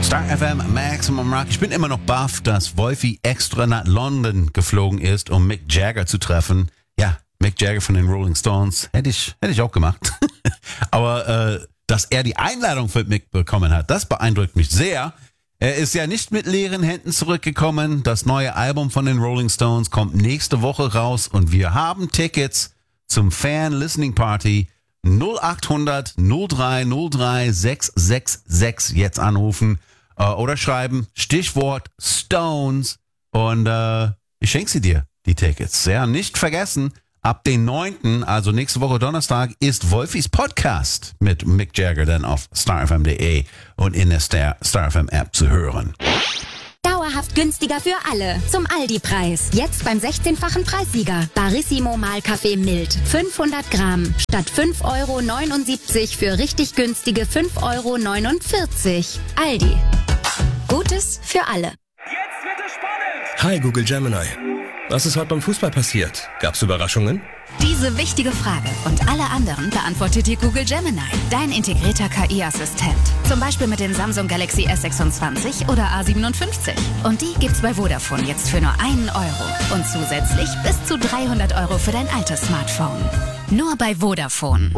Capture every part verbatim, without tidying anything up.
Star F M, Maximum Rock. Ich bin immer noch baff, dass Wolfi extra nach London geflogen ist, um Mick Jagger zu treffen. Ja, Mick Jagger von den Rolling Stones. Hätte ich, hätte ich auch gemacht. Aber äh, dass er die Einladung für Mick bekommen hat, das beeindruckt mich sehr. Er ist ja nicht mit leeren Händen zurückgekommen. Das neue Album von den Rolling Stones kommt nächste Woche raus und wir haben Tickets zum Fan-Listening Party. null acht hundert null drei null drei sechs sechs sechs jetzt anrufen äh, oder schreiben Stichwort Stones und äh, ich schenke sie dir, die Tickets. Ja, nicht vergessen, ab den neunten, also nächste Woche Donnerstag, ist Wolfis Podcast mit Mick Jagger dann auf starfm.de und in der Star, Star F M App zu hören. Dauerhaft günstiger für alle. Zum Aldi-Preis. Jetzt beim sechzehnfachen Preissieger. Barissimo Mahlkaffee Mild. fünfhundert Gramm. Statt fünf Euro neunundsiebzig für richtig günstige fünf Euro neunundvierzig. Aldi. Gutes für alle. Jetzt wird es spannend. Hi Google Gemini. Was ist heute beim Fußball passiert? Gab's Überraschungen? Diese wichtige Frage und alle anderen beantwortet dir Google Gemini, dein integrierter K I-Assistent. Zum Beispiel mit den Samsung Galaxy S sechsundzwanzig oder A siebenundfünfzig. Und die gibt's bei Vodafone jetzt für nur einen Euro. Und zusätzlich bis zu dreihundert Euro für dein altes Smartphone. Nur bei Vodafone.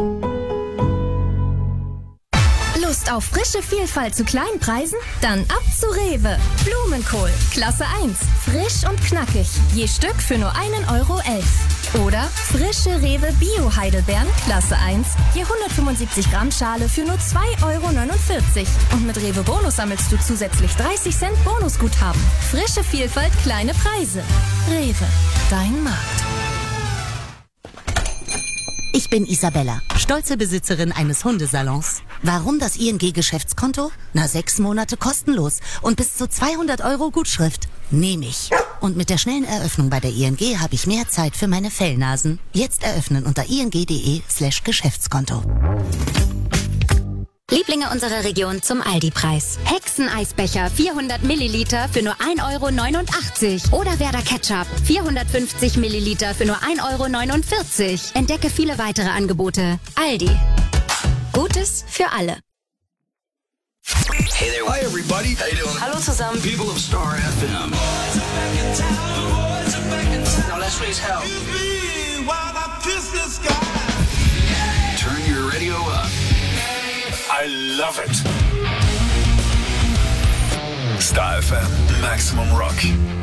Lust auf frische Vielfalt zu kleinen Preisen? Dann ab zu Rewe. Blumenkohl, Klasse eins. Frisch und knackig. Je Stück für nur einen Euro elf. Oder frische Rewe Bio-Heidelbeeren, Klasse eins. Je hundertfünfundsiebzig Gramm Schale für nur zwei Euro neunundvierzig. Und mit Rewe Bonus sammelst du zusätzlich dreißig Cent Bonusguthaben. Frische Vielfalt, kleine Preise. Rewe, dein Markt. Ich bin Isabella, stolze Besitzerin eines Hundesalons. Warum das I N G-Geschäftskonto? Na, sechs Monate kostenlos und bis zu zweihundert Euro Gutschrift. Nehme ich. Und mit der schnellen Eröffnung bei der I N G habe ich mehr Zeit für meine Fellnasen. Jetzt eröffnen unter ing.de slash Geschäftskonto. Lieblinge unserer Region zum Aldi-Preis. Hexeneisbecher vierhundert Milliliter für nur ein Euro neunundachtzig. Oder Werder Ketchup vierhundertfünfzig Milliliter für nur ein Euro neunundvierzig. Entdecke viele weitere Angebote. Aldi. Gutes für alle. Hey there. Hi everybody. How you doing? Hallo zusammen. People of Star F M. Now let's raise hell. Turn your radio up. I love it. Star F M, Maximum Rock.